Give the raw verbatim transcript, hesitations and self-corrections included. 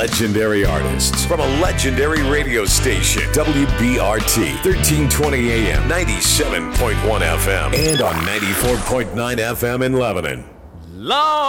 legendary artists from a legendary radio station, W B R T, thirteen twenty A M, ninety-seven point one F M, and on ninety-four point nine F M in Lebanon. Lord.